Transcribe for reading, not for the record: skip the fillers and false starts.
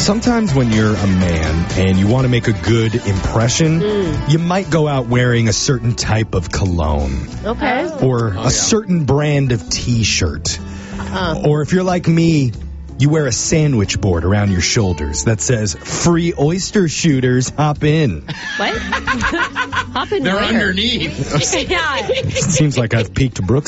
Sometimes when you're a man and you want to make a good impression, you might go out wearing a certain type of cologne. Okay. Or a certain brand of T-shirt. Or if you're like me, you wear a sandwich board around your shoulders that says, "Free oyster shooters, hop in." What? Hop in They're where? underneath. Yeah. Seems like I've peaked Brooks.